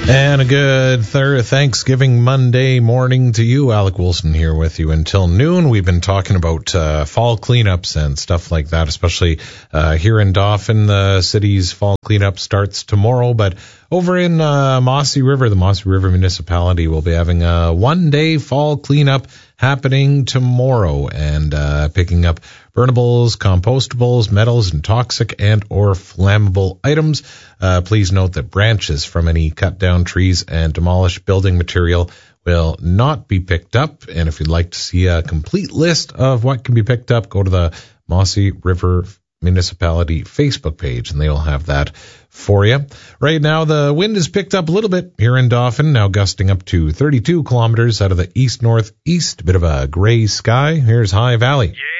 And a good Thanksgiving Monday morning to you. Alec Wilson here with you until noon. We've been talking about fall cleanups and stuff like that, especially here in Dauphin. The city's fall cleanup starts tomorrow, but over in Mossy River, the Mossy River Municipality will be having a one-day fall cleanup happening tomorrow and picking up burnables, compostables, metals, and toxic and or flammable items. Please note that branches from any cut down trees and demolished building material will not be picked up. And if you'd like to see a complete list of what can be picked up, go to the Mossy River Municipality Facebook page, and they'll have that for you. Right now, the wind has picked up a little bit here in Dauphin, now gusting up to 32 kilometers out of the east-northeast. A bit of a gray sky. Here's High Valley. Yeah.